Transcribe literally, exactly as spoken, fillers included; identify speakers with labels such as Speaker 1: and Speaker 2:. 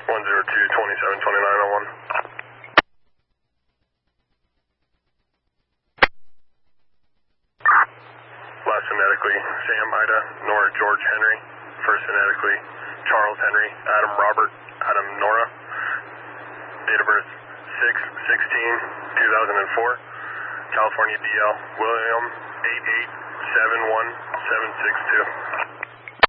Speaker 1: one zero two, twenty-seven twenty-nine oh one. Last phonetically, Sam Ida, Nora George Henry. First phonetically, Charles Henry, Adam Robert, Adam Nora. Date of birth, six sixteen two thousand four. California D L, William eight eight seven one seven six two.